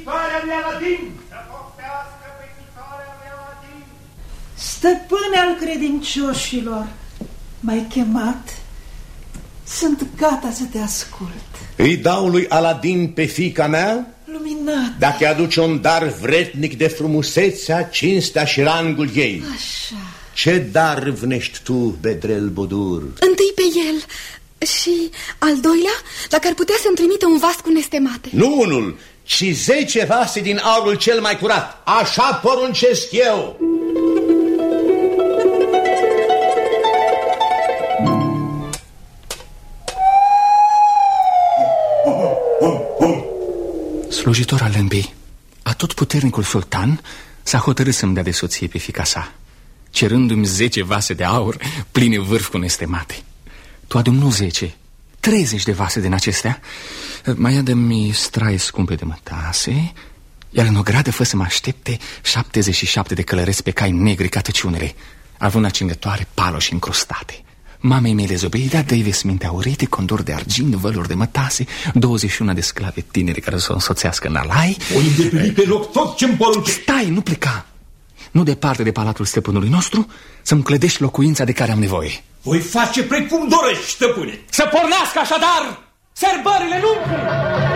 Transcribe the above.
chiparea lui Aladin! Să poftească pe chiparea lui Aladin! Stăpâne al credincioșilor, m-ai chemat? Sunt gata să te ascult. Îi dau lui Aladin pe fiica mea? Luminat. Dacă aduce un dar vretnic de frumusețea, cinstea și rangul ei. Așa. Ce dar râvnești tu, Bedrel Bodur? Întâi pe el și al doilea, dacă ar putea să-mi trimită un vas cu nestemate. Nu unul, ci 10 vase din aurul cel mai curat. Așa poruncesc eu. Slujitor al lâmbii, atotputernicul sultan s-a hotărât să-mi dea de soție pe fiica sa, cerându-mi 10 vase de aur pline vârf cu nestemate. Tu adu-mi nu 10, 30 de vase din acestea. Mai ia-de-mi straie scumpe de mătase, iar în ogradă fă să mă aștepte 77 de călăreți pe cai negri ca tăciunele, având acingătoare, paloși încrustate. Mamei mele Zobeida dă-i vesminte aurite, condor de argint, văluri de mătase, 21 de sclave tinere care să o însoțească în alai. O îndeplini pe loc tot ce-mi poruncești. Stai, nu pleca. Nu departe de palatul stăpânului nostru, să-mi clădești locuința de care am nevoie. Voi face precum dorești, stăpâne. Să pornească așadar sărbările lungii!